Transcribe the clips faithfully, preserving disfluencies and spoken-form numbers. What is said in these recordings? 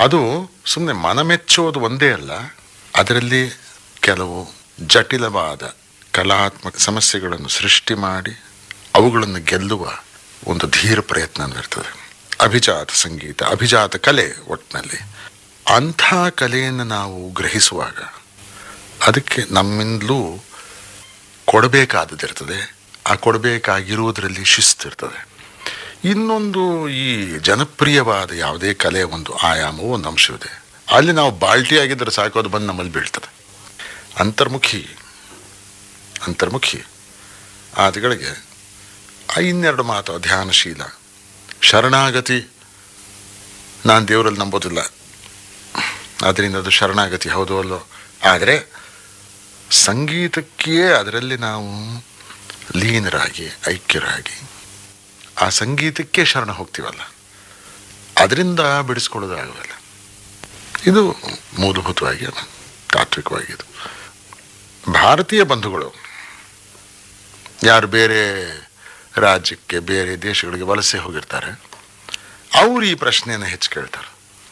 ಅದು ಸುಮ್ಮನೆ ಮನಮೆಚ್ಚೋದು ಒಂದೇ ಅಲ್ಲ, ಅದರಲ್ಲಿ ಕೆಲವು ಜಟಿಲವಾದ ಕಲಾತ್ಮಕ ಸಮಸ್ಯೆಗಳನ್ನು ಸೃಷ್ಟಿ ಮಾಡಿ ಅವುಗಳನ್ನು ಗೆಲ್ಲುವ ಒಂದು ಧೀರ ಪ್ರಯತ್ನ ಇರ್ತದೆ. ಅಭಿಜಾತ ಸಂಗೀತ, ಅಭಿಜಾತ ಕಲೆ ಒಟ್ಟಿನಲ್ಲಿ. ಅಂಥ ಕಲೆಯನ್ನು ನಾವು ಗ್ರಹಿಸುವಾಗ ಅದಕ್ಕೆ ನಮ್ಮಿಂದಲೂ ಕೊಡಬೇಕಾದದಿರ್ತದೆ. ಆ ಕೊಡಬೇಕಾಗಿರುವುದರಲ್ಲಿ ಶಿಸ್ತಿರ್ತದೆ. ಇನ್ನೊಂದು, ಈ ಜನಪ್ರಿಯವಾದ ಯಾವುದೇ ಕಲೆಯ ಒಂದು ಆಯಾಮವು ಒಂದು ಅಂಶವಿದೆ. ಅಲ್ಲಿ ನಾವು ಬಾಲ್ಟಿ ಆಗಿದ್ದರೆ ಸಾಕು, ಅದು ಬಂದು ನಮ್ಮಲ್ಲಿ ಬೀಳ್ತದೆ. ಅಂತರ್ಮುಖಿ ಅಂತರ್ಮುಖಿ ಆದಿಗಳಿಗೆ ಇನ್ನೆರಡು ಮಾತು: ಧ್ಯಾನಶೀಲ, ಶರಣಾಗತಿ. ನಾನು ದೇವರಲ್ಲಿ ನಂಬೋದಿಲ್ಲ, ಅದರಿಂದ ಅದು ಶರಣಾಗತಿ ಹೌದು ಅಲ್ಲೋ. ಆದರೆ ಸಂಗೀತಕ್ಕೆ ಅದರಲ್ಲಿ ನಾವು ಲೀನರಾಗಿ ಐಕ್ಯರಾಗಿ ಆ ಸಂಗೀತಕ್ಕೆ ಶರಣ ಹೋಗ್ತೀವಲ್ಲ, ಅದರಿಂದ ಬಿಡಿಸ್ಕೊಳ್ಳೋದಾಗಲ್ಲ. ಇದು ಮೂಲಭೂತವಾಗಿ ತಾತ್ವಿಕವಾಗಿದ್ದು. ಭಾರತೀಯ ಬಂಧುಗಳು ಯಾರು ಬೇರೆ ರಾಜ್ಯಕ್ಕೆ ಬೇರೆ ದೇಶಗಳಿಗೆ ವಲಸೆ ಹೋಗಿರ್ತಾರೆ, ಅವರು ಈ ಪ್ರಶ್ನೆಯನ್ನು ಹೆಚ್ಚು ಕೇಳ್ತಾರೆ.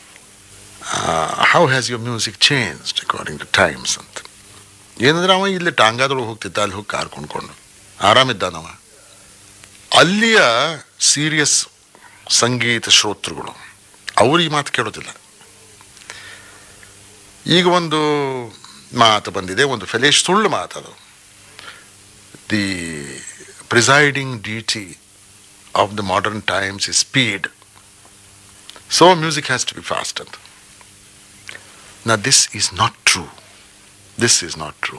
How has your music changed according to times ಅಂತ. ಏನಂದ್ರೆ ಅವ ಇಲ್ಲಿ ಟಾಂಗಾದೊಳಗೆ ಹೋಗ್ತಿದ್ದ, ಅಲ್ಲಿ ಹೋಗಿ ಕಾರ್ ಕೊಂಡ್ಕೊಂಡು ಆರಾಮಿದ್ದಾನವ. ಅಲ್ಲಿಯ ಸೀರಿಯಸ್ ಸಂಗೀತ ಶ್ರೋತೃಗಳು ಅವರು ಈ ಮಾತು ಕೇಳೋದಿಲ್ಲ. ಈಗ ಒಂದು ಮಾತು ಬಂದಿದೆ, ಒಂದು ಫೆಲೇಶ್ ಸುಳ್ಳು ಮಾತದು. The presiding duty of the modern times is speed, so music has to B fast ಅಂತ. ನಾ this is not true. This is not true.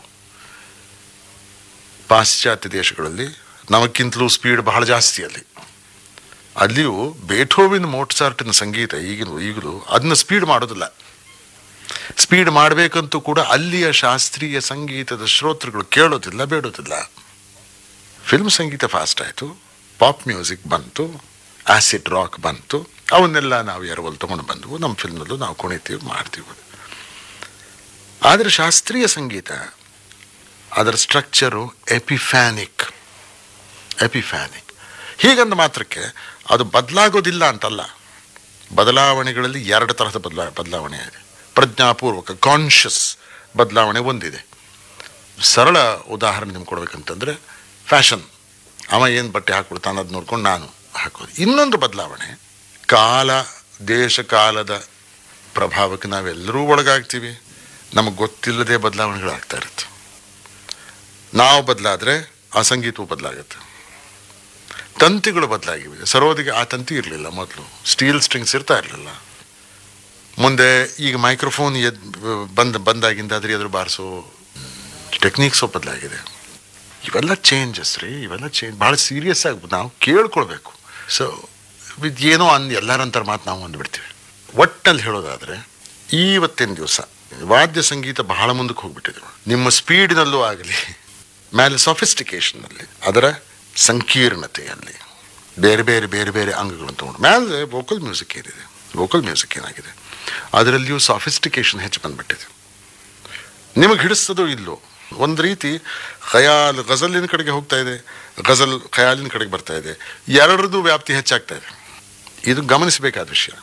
ಪಾಶ್ಚಾತ್ಯ ದೇಶಗಳಲ್ಲಿ ನಮಗಿಂತಲೂ ಸ್ಪೀಡ್ ಬಹಳ ಜಾಸ್ತಿ. ಅಲ್ಲಿ ಅಲ್ಲಿಯೂ ಬೇಥೋವಿನ್, ಮೋಟ್ಸಾರ್ಟಿನ ಸಂಗೀತ ಈಗಲೂ ಈಗಲೂ ಅದನ್ನ ಸ್ಪೀಡ್ ಮಾಡೋದಿಲ್ಲ. ಸ್ಪೀಡ್ ಮಾಡಬೇಕಂತೂ ಕೂಡ ಅಲ್ಲಿಯ ಶಾಸ್ತ್ರೀಯ ಸಂಗೀತದ ಶ್ರೋತೃಗಳು ಕೇಳೋದಿಲ್ಲ, ಬೇಡೋದಿಲ್ಲ. ಫಿಲ್ಮ್ ಸಂಗೀತ ಫಾಸ್ಟ್ ಆಯಿತು, ಪಾಪ್ ಮ್ಯೂಸಿಕ್ ಬಂತು, ಆಸಿಡ್ ರಾಕ್ ಬಂತು, ಅವನ್ನೆಲ್ಲ ನಾವು ಎರವಲ್ಲಿ ತೊಗೊಂಡು ಬಂದವು. ನಮ್ಮ ಫಿಲ್ಮ್ನಲ್ಲೂ ನಾವು ಕುಣಿತೀವಿ, ಮಾಡ್ತೀವಿ. ಆದರೆ ಶಾಸ್ತ್ರೀಯ ಸಂಗೀತ ಅದರ ಸ್ಟ್ರಕ್ಚರು ಎಪಿಫ್ಯಾನಿಕ್ ಎಪಿಫ್ಯಾನಿಕ್ ಹೀಗಂದ ಮಾತ್ರಕ್ಕೆ ಅದು ಬದಲಾಗೋದಿಲ್ಲ ಅಂತಲ್ಲ. ಬದಲಾವಣೆಗಳಲ್ಲಿ ಎರಡು ತರಹದ ಬದಲಾ ಬದಲಾವಣೆ ಇದೆ. ಪ್ರಜ್ಞಾಪೂರ್ವಕ ಕಾನ್ಷಿಯಸ್ ಬದಲಾವಣೆ ಒಂದಿದೆ. ಸರಳ ಉದಾಹರಣೆ ನಿಮ್ಗೆ ಕೊಡ್ಬೇಕಂತಂದರೆ, ಫ್ಯಾಷನ್, ಅವ ಏನು ಬಟ್ಟೆ ಹಾಕ್ಬಿಡ್ತಾನೆ ಅದು ನೋಡ್ಕೊಂಡು ನಾನು ಹಾಕೋದು. ಇನ್ನೊಂದು ಬದಲಾವಣೆ, ಕಾಲ ದೇಶ ಕಾಲದ ಪ್ರಭಾವಕ್ಕೆ ನಾವೆಲ್ಲರೂ ಒಳಗಾಗ್ತೀವಿ. ನಮಗೆ ಗೊತ್ತಿಲ್ಲದೆ ಬದಲಾವಣೆಗಳಾಗ್ತಾ ಇರುತ್ತೆ. ನಾವು ಬದಲಾದರೆ ಆ ಸಂಗೀತವು ಬದಲಾಗುತ್ತೆ. ತಂತಿಗಳು ಬದಲಾಗಿವೆ. ಸರೋದಿಗೆ ಆ ತಂತಿ ಇರಲಿಲ್ಲ ಮೊದಲು, ಸ್ಟೀಲ್ ಸ್ಟ್ರಿಂಗ್ಸ್ ಇರ್ತಾ ಇರಲಿಲ್ಲ. ಮುಂದೆ ಈಗ ಮೈಕ್ರೋಫೋನ್ ಎದ್ ಬಂದ ಬಂದಾಗಿಂದ ಅದ್ರ ಎದುರು ಬಾರಿಸೋ ಟೆಕ್ನಿಕ್ಸು ಬದಲಾಗಿದೆ. ಇವೆಲ್ಲ ಚೇಂಜಸ್ ರೀ, ಇವೆಲ್ಲ ಚೇಂಜ್ ಭಾಳ ಸೀರಿಯಸ್ ಆಗಿ ನಾವು ಕೇಳ್ಕೊಳ್ಬೇಕು. ಸೊ ಇದು ಏನೋ ಅಂದು ಎಲ್ಲರಂತರ ಮಾತು ನಾವು ಅಂದ್ಬಿಡ್ತೀವಿ. ಒಟ್ಟಲ್ಲಿ ಹೇಳೋದಾದರೆ, ಇವತ್ತಿನ ದಿವಸ ವಾದ್ಯ ಸಂಗೀತ ಬಹಳ ಮುಂದಕ್ಕೆ ಹೋಗ್ಬಿಟ್ಟಿದೆ. ನಿಮ್ಮ ಸ್ಪೀಡಿನಲ್ಲೂ ಆಗಲಿ, ಮೇಲೆ ಸಾಫಿಸ್ಟಿಕೇಷನ್ನಲ್ಲಿ, ಅದರ ಸಂಕೀರ್ಣತೆಯಲ್ಲಿ, ಬೇರೆ ಬೇರೆ ಬೇರೆ ಬೇರೆ ಅಂಗಗಳನ್ನು ತೊಗೊಂಡು ಮೇಲೆ ವೋಕಲ್ ಮ್ಯೂಸಿಕ್ ಏನಿದೆ, ವೋಕಲ್ ಮ್ಯೂಸಿಕ್ ಏನಾಗಿದೆ ಅದರಲ್ಲಿಯೂ ಸಾಫಿಸ್ಟಿಕೇಷನ್ ಹೆಚ್ಚು ಬಂದ್ಬಿಟ್ಟಿದೆ. ನಿಮಗೆ ಹಿಡಿಸ್ತದೋ ಇಲ್ಲೋ, ಒಂದು ರೀತಿ ಖಯಾಲ್ ಗಜಲಿನ ಕಡೆಗೆ ಹೋಗ್ತಾ ಇದೆ, ಗಜಲ್ ಖಯಾಲಿನ ಕಡೆಗೆ ಬರ್ತಾ ಇದೆ. ಎರಡರದ್ದು ವ್ಯಾಪ್ತಿ ಹೆಚ್ಚಾಗ್ತಾ ಇದೆ. ಇದು ಗಮನಿಸಬೇಕಾದ ವಿಷಯ.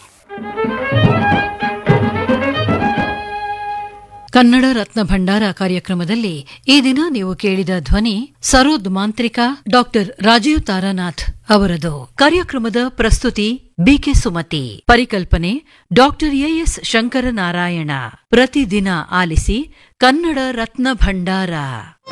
ಕನ್ನಡ ರತ್ನ ಭಂಡಾರ ಕಾರ್ಯಕ್ರಮದಲ್ಲಿ ಈ ದಿನ ನೀವು ಕೇಳಿದ ಧ್ವನಿ ಸರೋದ್ ಮಾಂತ್ರಿಕ ಡಾಕ್ಟರ್ ರಾಜೀವ್ ತಾರಾನಾಥ್ ಅವರದು. ಕಾರ್ಯಕ್ರಮದ ಪ್ರಸ್ತುತಿ ಬಿಕೆ ಸುಮತಿ. ಪರಿಕಲ್ಪನೆ ಡಾಕ್ಟರ್ ಎಎಸ್ ಶಂಕರನಾರಾಯಣ. ಪ್ರತಿದಿನ ಆಲಿಸಿ ಕನ್ನಡ ರತ್ನ ಭಂಡಾರ.